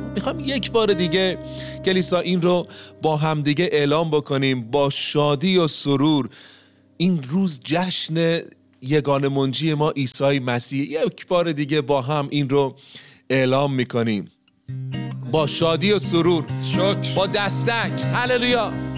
میخوام یک بار دیگه کلیسا این رو با همدیگه اعلام بکنیم، با شادی و سرور. این روز جشن یگانه منجی ما عیسی مسیح. یک بار دیگه با هم این رو اعلام میکنیم با شادی و سرور، شکر، با دستک. هللویا.